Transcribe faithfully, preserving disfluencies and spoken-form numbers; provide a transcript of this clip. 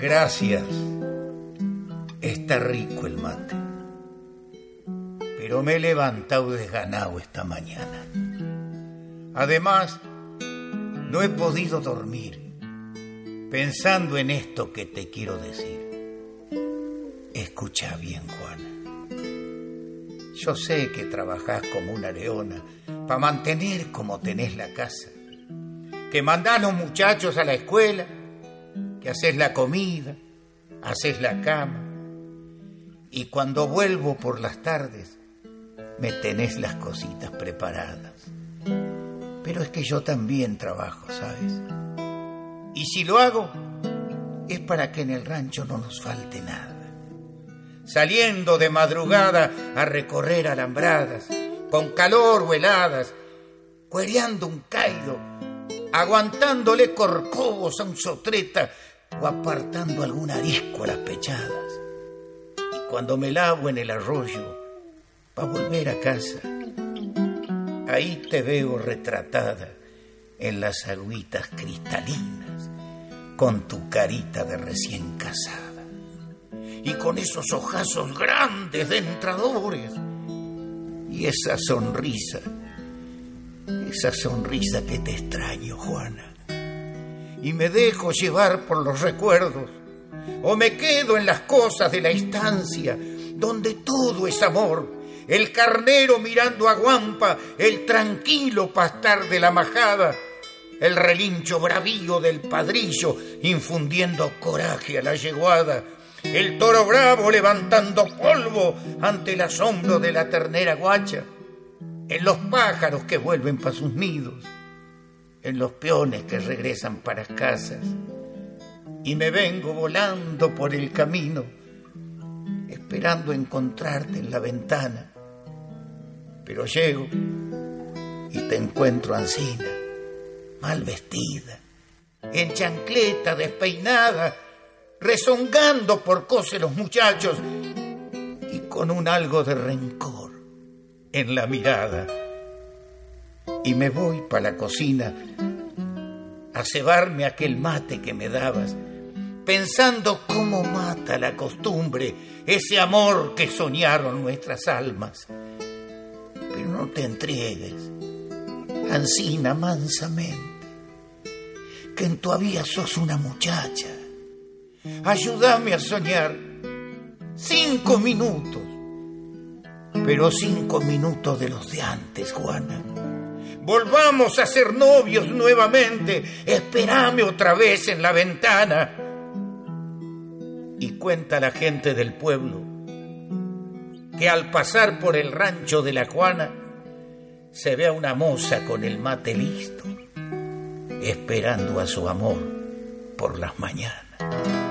Gracias. Está rico el mate. Pero me he levantado desganado esta mañana. Además, no he podido dormir pensando en esto que te quiero decir. Escucha bien, Juana. Yo sé que trabajás como una leona para mantener como tenés la casa, que mandás los muchachos a la escuela, que haces la comida, haces la cama, y cuando vuelvo por las tardes me tenés las cositas preparadas. Pero es que yo también trabajo, ¿sabes? Y si lo hago es para que en el rancho no nos falte nada. Saliendo de madrugada a recorrer alambradas, con calor o heladas, cuereando un caido, aguantándole corcovos a un sotreta o apartando algún arisco a las pechadas. Y cuando me lavo en el arroyo pa' volver a casa, ahí te veo retratada en las agüitas cristalinas, con tu carita de recién casada y con esos ojazos grandes de entradores y esa sonrisa, esa sonrisa que te extraño, Juana. Y me dejo llevar por los recuerdos, o me quedo en las cosas de la estancia, donde todo es amor, el carnero mirando a Guampa, el tranquilo pastar de la majada, el relincho bravío del padrillo infundiendo coraje a la yeguada, el toro bravo levantando polvo ante el asombro de la ternera guacha, en los pájaros que vuelven para sus nidos, en los peones que regresan para casas. Y me vengo volando por el camino, esperando encontrarte en la ventana. Pero llego y te encuentro ansina, mal vestida, en chancleta, despeinada, rezongando por cose los muchachos y con un algo de rencor en la mirada. Y me voy pa' la cocina a cebarme aquel mate que me dabas, pensando cómo mata la costumbre ese amor que soñaron nuestras almas. Pero no te entregues, ansina mansamente, que en todavía sos una muchacha. Ayúdame a soñar cinco minutos, pero cinco minutos de los de antes, Juana. Volvamos a ser novios nuevamente, espérame otra vez en la ventana. Y cuenta la gente del pueblo que al pasar por el rancho de la Juana se ve a una moza con el mate listo, esperando a su amor por las mañanas.